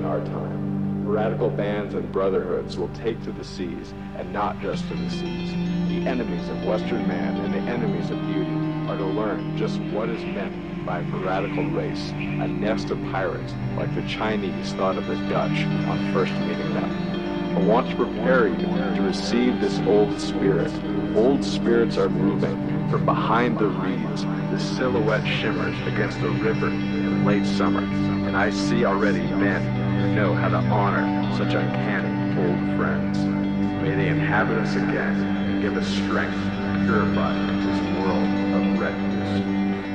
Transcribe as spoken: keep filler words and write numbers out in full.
in our time. Radical bands and brotherhoods will take to the seas, and not just to the seas. The enemies of Western man and the enemies of beauty are to learn just what is meant by a radical race, a nest of pirates like the Chinese thought of the Dutch on first meeting them. I want to prepare you to receive this old spirit. Old spirits are moving from behind the reeds. The silhouette shimmers against the river in late summer, and I see already men who know how to honor such uncanny old friends. May they inhabit us again and give us strength to purify this world of refuse.